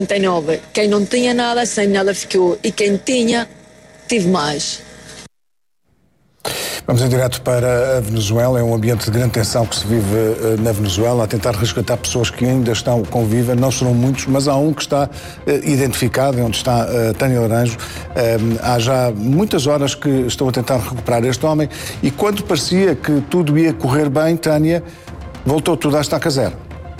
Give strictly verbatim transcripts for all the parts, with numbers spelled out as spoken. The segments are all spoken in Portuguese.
e nove. Quem não tinha nada, sem nada ficou. E quem tinha, tive mais. Vamos em direto para a Venezuela. É um ambiente de grande tensão que se vive uh, na Venezuela, a tentar resgatar pessoas que ainda estão com vida. Não serão muitos, mas há um que está uh, identificado, onde está uh, Tânia Laranjo. Uh, há já muitas horas que estou a tentar recuperar este homem e quando parecia que tudo ia correr bem, Tânia, voltou tudo à estaca zero.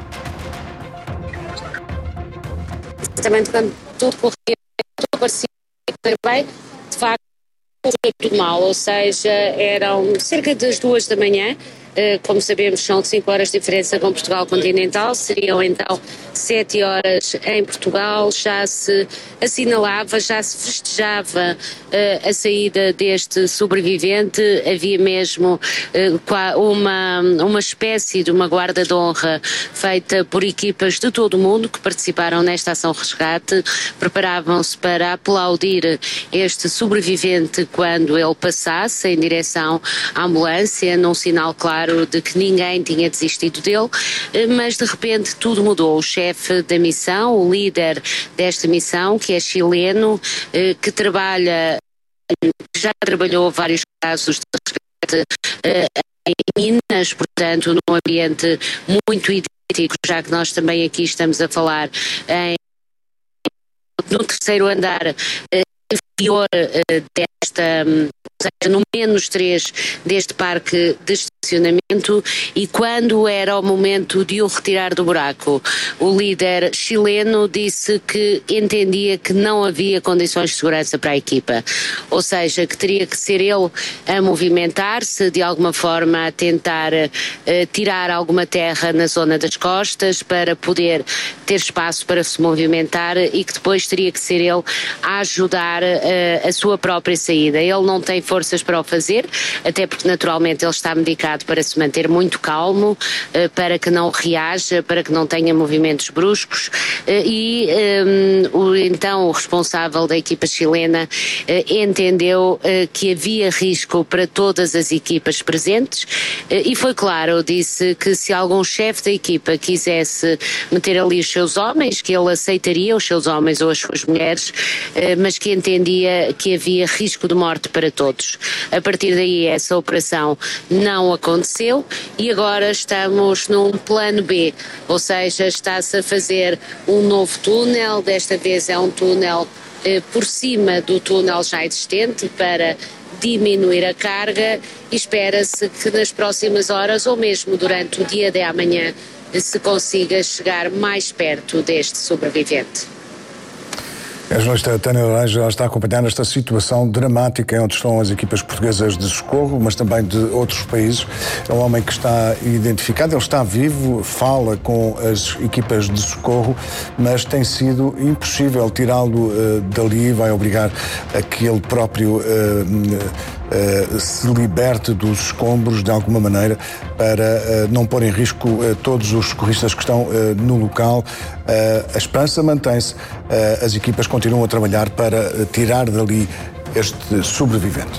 Também quando tudo corria, tudo parecia correr bem, de facto, foi tudo mal, ou seja, eram cerca das duas da manhã, como sabemos são cinco horas de diferença com Portugal continental, seriam então sete horas em Portugal, já se assinalava, já se festejava uh, a saída deste sobrevivente, havia mesmo uh, uma, uma espécie de uma guarda de honra feita por equipas de todo o mundo que participaram nesta ação resgate, preparavam-se para aplaudir este sobrevivente quando ele passasse em direção à ambulância, num sinal claro de que ninguém tinha desistido dele, mas de repente tudo mudou. O chefe da missão, o líder desta missão, que é chileno, que trabalha, já trabalhou vários casos de resgate em Minas, portanto num ambiente muito idêntico, já que nós também aqui estamos a falar em, no terceiro andar inferior desta, ou seja, no menos três deste parque de estacionamento, e quando era o momento de o retirar do buraco, o líder chileno disse que entendia que não havia condições de segurança para a equipa, ou seja, que teria que ser ele a movimentar-se, de alguma forma a tentar uh, tirar alguma terra na zona das costas para poder ter espaço para se movimentar, e que depois teria que ser ele a ajudar uh, a sua própria saída. Ele não tem forças para o fazer, até porque naturalmente ele está medicado para se manter muito calmo, para que não reaja, para que não tenha movimentos bruscos, e um, o, então o responsável da equipa chilena uh, entendeu uh, que havia risco para todas as equipas presentes, uh, e foi claro, disse que se algum chefe da equipa quisesse meter ali os seus homens, que ele aceitaria os seus homens ou as suas mulheres, uh, mas que entendia que havia risco de morte para todos. A partir daí essa operação não aconteceu e agora estamos num plano B, ou seja, está-se a fazer um novo túnel, desta vez é um túnel eh, por cima do túnel já existente para diminuir a carga, e espera-se que nas próximas horas ou mesmo durante o dia de amanhã se consiga chegar mais perto deste sobrevivente. A jornalista Tânia Laranjo está a acompanhar esta situação dramática onde estão as equipas portuguesas de socorro, mas também de outros países. É um homem que está identificado, ele está vivo, fala com as equipas de socorro, mas tem sido impossível tirá-lo uh, dali, vai obrigar a que ele próprio uh, uh, se liberte dos escombros de alguma maneira para uh, não pôr em risco uh, todos os socorristas que estão uh, no local. Uh, a esperança mantém-se, uh, as equipas continuam a trabalhar para uh, tirar dali este sobrevivente.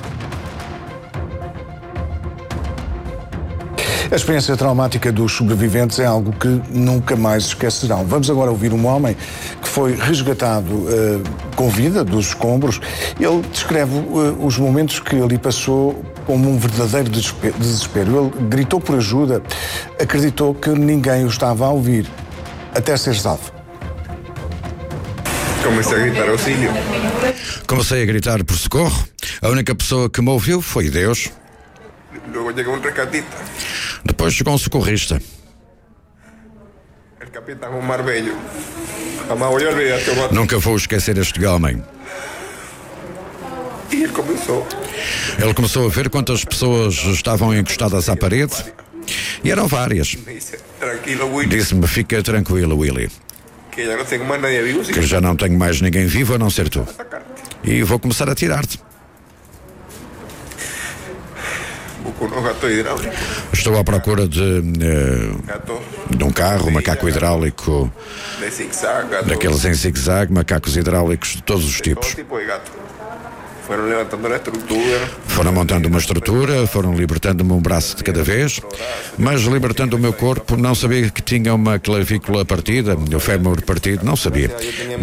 A experiência traumática dos sobreviventes é algo que nunca mais esquecerão. Vamos agora ouvir um homem que foi resgatado uh, com vida dos escombros. Ele descreve uh, os momentos que ali passou como um verdadeiro desespero. Ele gritou por ajuda, acreditou que ninguém o estava a ouvir, até ser salvo. Comecei a gritar auxílio. Comecei a gritar por socorro. A única pessoa que me ouviu foi Deus. Logo chegou um rescatista. Depois chegou um socorrista. O capitão Omar Bello. Nunca vou esquecer este homem. E ele começou. Ele começou a ver quantas pessoas estavam encostadas à parede. E eram várias. Disse-me, fica tranquilo, Willy, que já não tenho mais ninguém vivo. Que já não tenho mais ninguém vivo a não ser tu. E vou começar a tirar-te. Estou à procura de, uh, de um carro, um macaco hidráulico, de zig-zag, daqueles em zig-zag, macacos hidráulicos de todos os tipos. Foram levantando a estrutura. Foram montando uma estrutura, foram libertando-me um braço de cada vez, mas libertando o meu corpo, não sabia que tinha uma clavícula partida, o fémur partido, não sabia.